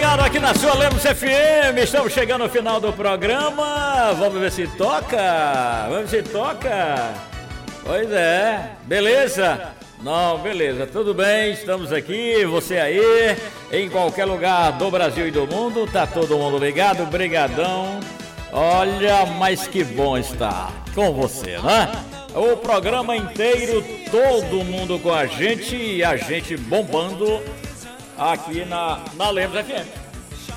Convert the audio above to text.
ligado aqui na sua Lemos FM, estamos chegando ao final do programa, vamos ver se toca, pois é, beleza? Não, beleza, tudo bem, estamos aqui, você aí, em qualquer lugar do Brasil e do mundo, tá todo mundo ligado, brigadão, olha, mas que bom estar com você, né? O programa inteiro, todo mundo com a gente e a gente bombando aqui na Lemos FM.